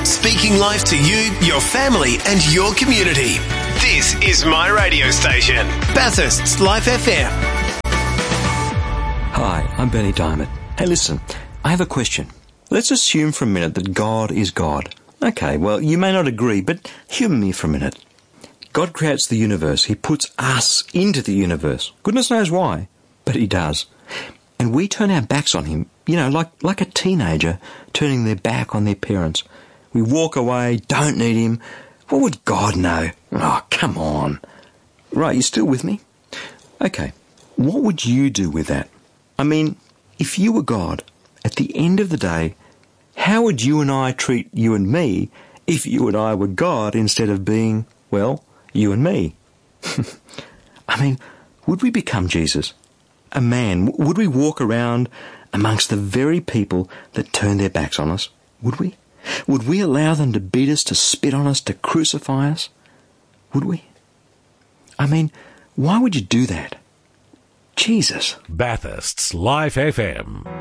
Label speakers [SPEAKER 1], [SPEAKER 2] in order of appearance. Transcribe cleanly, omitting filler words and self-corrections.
[SPEAKER 1] Speaking life to you, your family and your community. This is my radio station, Bathurst's Life FM.
[SPEAKER 2] Hi, I'm Bernie Diamond. Hey, listen, I have a question. Let's assume for a minute that God is God. Okay, well, you may not agree, but humour me for a minute. God creates the universe. He puts us into the universe. Goodness knows why, but he does. And we turn our backs on him, like a teenager turning their back on their parents. We walk away, don't need him. What would God know? Oh, come on. Right, you still with me? Okay, what would you do with that? I mean, if you were God, at the end of the day, how would you and I treat you and me if you and I were God instead of being, well, you and me? I mean, would we become Jesus? A man? Would we walk around amongst the very people that turn their backs on us? Would we? Would we allow them to beat us, to spit on us, to crucify us? Would we? I mean, why would you do that? Jesus.
[SPEAKER 3] Bathurst's Life FM.